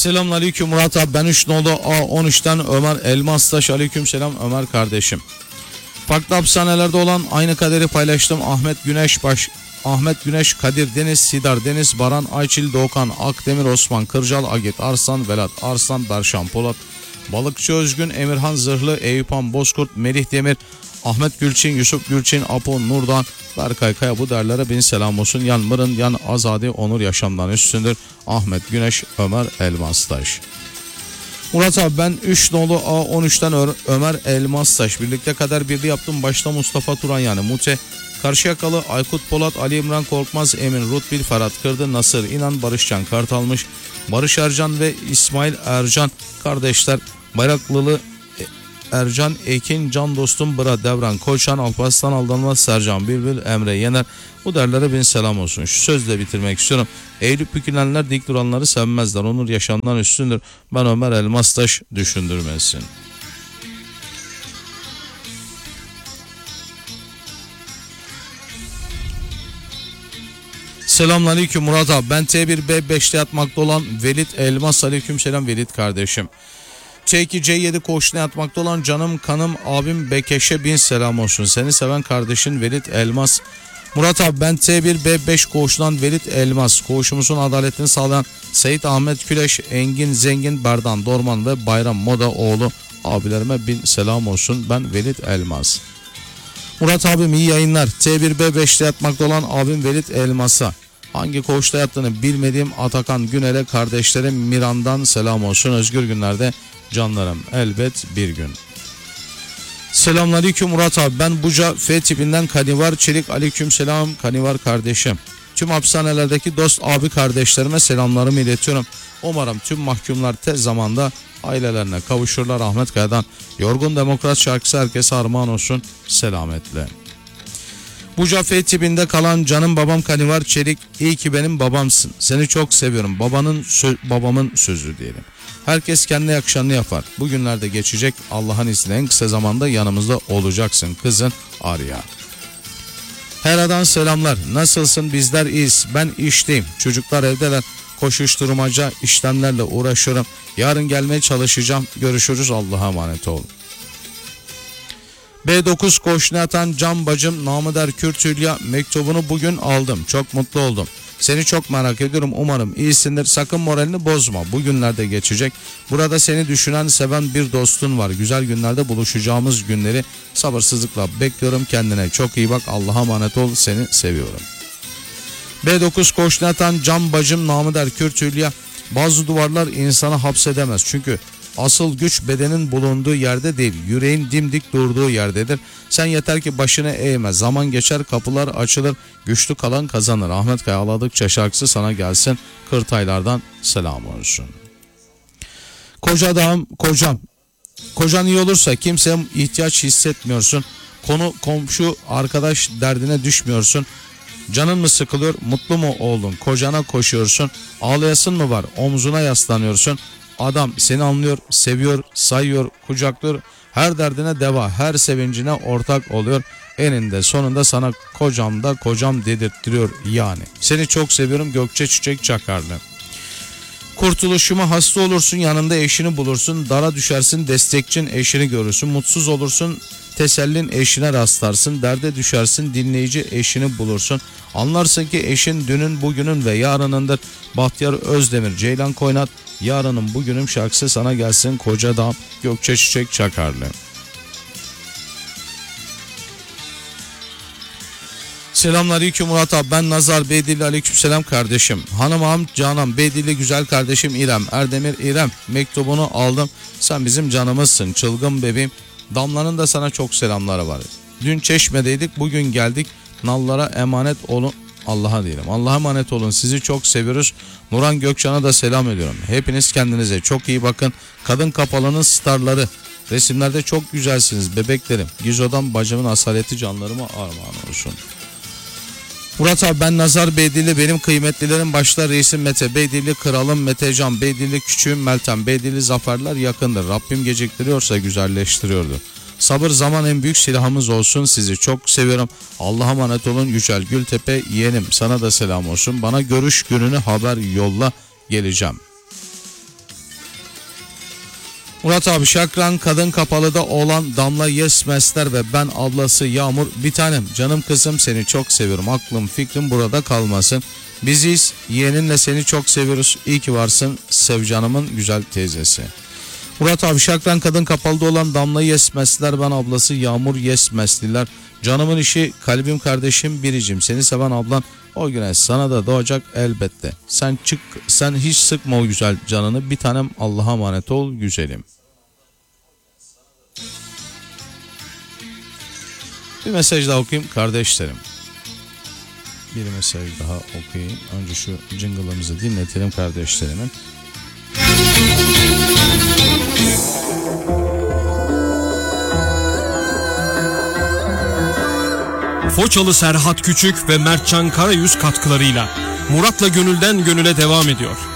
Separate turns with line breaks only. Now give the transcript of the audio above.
Selamünaleyküm Murat abi, ben 3 nolu A13'ten Ömer Elmastaş. Aleyküm selam Ömer kardeşim. Farklı hapishanelerde olan aynı kaderi paylaştım. Ahmet Güneş, Kadir Deniz, Sidar Deniz, Baran Ayçil, Doğukan Akdemir, Osman Kırcal, Agit Arslan, Velat Arslan, Berşan Polat, Balıkçı Özgün, Emirhan Zırhlı, Eyüphan Bozkurt, Melih Demir, Ahmet Gülçin, Yusuf Gülçin, Apo Nurdan, Berkay Kaya, bu derlere bin selam olsun. Yan mırın yan azadi, onur yaşamdan üstündür. Ahmet Güneş, Ömer Elmastaş. Murat abi, ben 3 nolu A13'ten Ömer Elmastaş. Birlikte kader birliği yaptım. Başta Mustafa Turan yani Mute, Karşıyakalı, Aykut Polat, Ali İmran Korkmaz, Emin Rutbil, Ferhat Kırdı, Nasır İnan, Barışcan Kartalmış, Barış Ercan ve İsmail Ercan kardeşler. Bayraklılı Ercan Ekin, Can Dostum Bıra, Devran Koçan, Alparslan Aldanmaz, Sercan Bülbül, Emre Yener, bu derlere bin selam olsun. Şu sözle bitirmek istiyorum. Eğilip bükülenler dik duranları sevmezler. Onur yaşamdan üstündür. Ben Ömer Elmastaş, düşündürmesin. Selamünaleyküm Murat abi, ben T1B5'te yatmakta olan Velit Elmas. Aleyküm selam Velit kardeşim. T2C7 koğuşuna yatmakta olan canım kanım abim Bekeş'e bin selam olsun. Seni seven kardeşin Velit Elmas. Murat abi, ben T1B5 koğuşundan Velit Elmas. Koğuşumuzun adaletini sağlayan Seyit Ahmet Küleş, Engin Zengin, Berdan Dorman ve Bayram Moda oğlu abilerime bin selam olsun. Ben Velit Elmas. Murat abim iyi yayınlar. T1B5'te yatmakta olan abim Velit Elmas'a, hangi koğuşta yattığını bilmediğim Atakan Günel'e, kardeşlerim Miran'dan selam olsun. Özgür günlerde canlarım elbet bir gün. Selamünaleyküm Murat abi, ben Buca F tipinden Kanivar Çelik. Aleyküm selam Kanivar kardeşim. Tüm hapishanelerdeki dost abi kardeşlerime selamlarımı iletiyorum. Umarım tüm mahkumlar tez zamanda ailelerine kavuşurlar. Ahmet Kaya'dan Yorgun Demokrat şarkısı herkese armağan olsun, selametle. Buca F tipinde kalan canım babam Kanivar Çelik, iyi ki benim babamsın. Seni çok seviyorum. Babamın sözü diyelim. Herkes kendine yakışanını yapar. Bugünlerde geçecek, Allah'ın izniyle en kısa zamanda yanımızda olacaksın kızın Arya. Hera'dan selamlar. Nasılsın? Bizler iyiyiz. Ben işteyim. Çocuklar evdeler. Koşuşturmaca işlemlerle uğraşıyorum. Yarın gelmeye çalışacağım. Görüşürüz. Allah'a emanet olun. B9 koğuşuna yatan can bacım Namıder Kürt Hülya, mektubunu bugün aldım. Çok mutlu oldum. Seni çok merak ediyorum. Umarım iyisindir. Sakın moralini bozma. Bugünlerde geçecek. Burada seni düşünen, seven bir dostun var. Güzel günlerde buluşacağımız günleri sabırsızlıkla bekliyorum. Kendine çok iyi bak. Allah'a emanet ol. Seni seviyorum. B9 koğuşuna yatan can bacım Namıder Kürt Hülya, bazı duvarlar insanı hapsedemez. Çünkü asıl güç bedenin bulunduğu yerde değil, yüreğin dimdik durduğu yerdedir. Sen yeter ki başını eğme. Zaman geçer, kapılar açılır, güçlü kalan kazanır. Ahmet Kaya ağladıkça şarkısı sana gelsin. Kırtaylardan selam olsun. Kocan iyi olursa kimseye ihtiyaç hissetmiyorsun. Komşu arkadaş derdine düşmüyorsun. Canın mı sıkılıyor, mutlu mu oldun, kocana koşuyorsun, ağlayasın mı var, omzuna yaslanıyorsun. Adam seni anlıyor, seviyor, sayıyor, kucaklıyor, her derdine deva, her sevincine ortak oluyor. Eninde sonunda sana kocam dedirttiriyor yani. Seni çok seviyorum Gökçe Çiçek Çakarlı. Kurtuluşuma hasta olursun, yanında eşini bulursun, dara düşersin, destekçin eşini görürsün, mutsuz olursun, tesellin eşine rastlarsın, derde düşersin, dinleyici eşini bulursun. Anlarsın ki eşin dünün, bugünün ve yarınındır. Bahtiyar Özdemir, Ceylan Koynat, yarının bugünüm şarkısı sana gelsin. Koca Dağ, Gökçe Çiçek Çakarlı. Selamünaleyküm Murat abi, ben Nazar Beydili. Aleykümselam kardeşim. Hanım ağam Canan Beydili, güzel kardeşim İrem Erdemir. İrem, mektubunu aldım. Sen bizim canımızsın, çılgın bebeğim. Damla'nın da sana çok selamları var. Dün Çeşme'deydik, bugün geldik. Nallara emanet olun. Allah'a diyelim. Allah'a emanet olun. Sizi çok seviyoruz. Nurhan Gökçen'e de selam ediyorum. Hepiniz kendinize çok iyi bakın. Kadın Kapalı'nın starları. Resimlerde çok güzelsiniz bebeklerim. Gizo'dan bacımın asaleti canlarıma armağan olsun. Murat abi, ben Nazar Beydili, benim kıymetlilerim başta reisim Mete Beydili, kralım Metecan Beydili, küçüğüm Meltem Beydili, zaferler yakındır. Rabbim geciktiriyorsa güzelleştiriyordu. Sabır zaman en büyük silahımız olsun. Sizi çok seviyorum. Allah'a emanet olun. Yücel Gültepe yeğenim, sana da selam olsun. Bana görüş gününü haber yolla, geleceğim. Murat abi Şakran kadın kapalıda olan Damla Yesmezler ve ben ablası Yağmur. Bir tanem canım kızım, seni çok seviyorum. Aklım fikrim burada kalmasın. Biziz, yeğeninle seni çok seviyoruz. İyi ki varsın Sevcanımın güzel teyzesi. Murat abi Şakran kadın kapalıda olan Damla Yesmezler, ben ablası Yağmur Yesmezliler. Canımın işi, kalbim kardeşim, biricim, seni seven ablan o güne sana da doğacak elbette. Sen hiç sıkma o güzel canını. Bir tanem, Allah'a emanet ol güzelim. Bir mesaj daha okuyayım kardeşlerim. Bir mesaj daha okuyayım. Önce şu jingle'ımızı dinletelim kardeşlerimin.
Foçalı Serhat Küçük ve Mertcan Karayüz katkılarıyla Murat'la Gönülden Gönüle devam ediyor.